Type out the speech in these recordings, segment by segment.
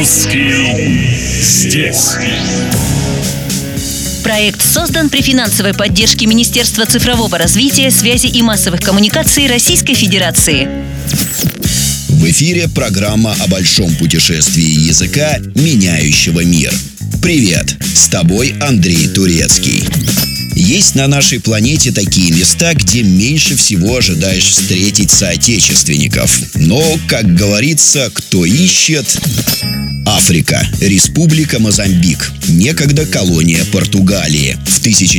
Русский здесь. Проект создан при финансовой поддержке Министерства цифрового развития, связи и массовых коммуникаций Российской Федерации. В эфире программа о большом путешествии языка, меняющего мир. Привет! С тобой Андрей Турецкий. Есть на нашей планете такие места, где меньше всего ожидаешь встретить соотечественников. Но, как говорится, кто ищет... Африка. Республика Мозамбик. Некогда колония Португалии. В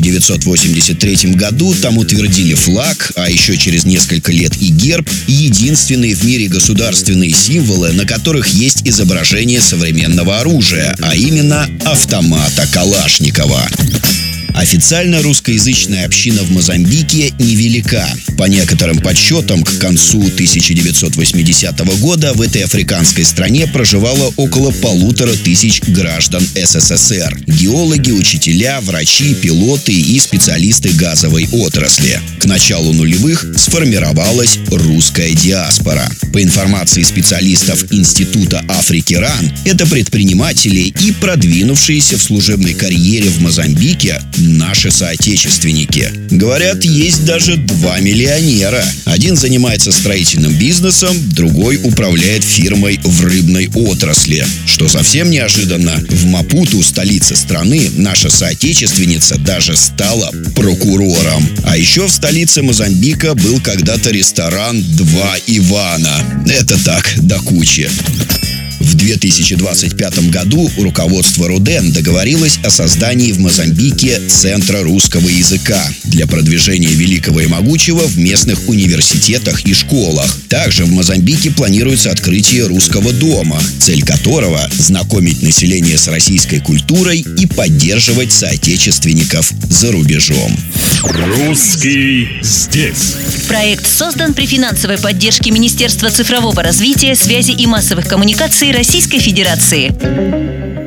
1983 году там утвердили флаг, а еще через несколько лет и герб, и единственные в мире государственные символы, на которых есть изображение современного оружия, а именно автомата Калашникова. Официально русскоязычная община в Мозамбике невелика. По некоторым подсчетам, к концу 1980 года в этой африканской стране проживало около 1500 граждан СССР. Геологи, учителя, врачи, пилоты и специалисты газовой отрасли. К началу нулевых сформировалась русская диаспора. По информации специалистов Института Африки РАН, это предприниматели и продвинувшиеся в служебной карьере в Мозамбике наши соотечественники. Говорят, есть даже 2 миллионера. Один занимается строительным бизнесом, другой управляет фирмой в рыбной отрасли. Что совсем неожиданно, в Мапуту, столице страны, наша соотечественница даже стала прокурором. А еще в столице Мозамбика был когда-то ресторан «Два Ивана». Это так, до кучи. В 2025 году руководство РУДЕН договорилось о создании в Мозамбике Центра русского языка для продвижения великого и могучего в местных университетах и школах. Также в Мозамбике планируется открытие русского дома, цель которого – знакомить население с российской культурой и поддерживать соотечественников за рубежом. Русский здесь. Проект создан при финансовой поддержке Министерства цифрового развития, связи и массовых коммуникаций Российской Федерации.